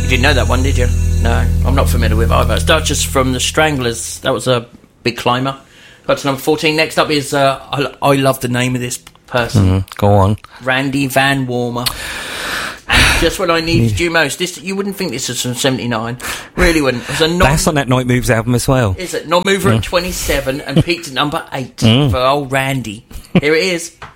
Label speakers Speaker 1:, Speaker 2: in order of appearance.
Speaker 1: You didn't know that one, did you? No, I'm not familiar with either. It's Duchess from the Stranglers. That was a big climber. Got to number 14. Next up is, I love the name of this person.
Speaker 2: Go on.
Speaker 1: Randy Van Warmer. And just when I needed you most. You wouldn't think this is from 79. Really wouldn't. It was a
Speaker 2: That's on that Night Moves album as well.
Speaker 1: Is it? Non-mover at 27 and peaked at number 8 for old Randy. Here it is.